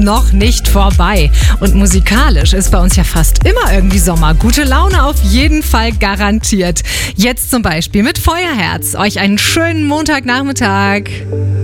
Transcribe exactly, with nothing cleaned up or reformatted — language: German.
noch nicht vorbei. Und musikalisch ist bei uns ja fast immer irgendwie Sommer. Gute Laune auf jeden Fall garantiert. Jetzt zum Beispiel mit Feuerherz. Euch einen schönen Montagnachmittag.